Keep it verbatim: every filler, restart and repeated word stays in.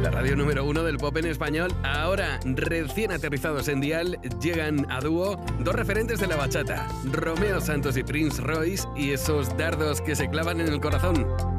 La radio número uno del pop en español. Ahora, recién aterrizados en Dial, llegan a dúo dos referentes de la bachata, Romeo Santos y Prince Royce, y esos dardos que se clavan en el corazón.